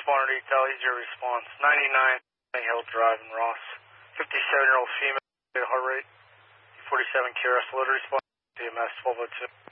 responder detail, easier response. 99 Hill Drive in Ross. 57-year-old female, heart rate. 47 QRS loader response. DMS 1202.